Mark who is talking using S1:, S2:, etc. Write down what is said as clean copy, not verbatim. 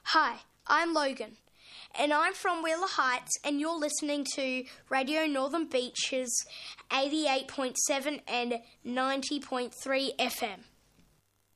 S1: Hi, I'm Logan, and I'm from Wheeler Heights, and you're listening to Radio Northern Beaches 88.7 and 90.3 FM.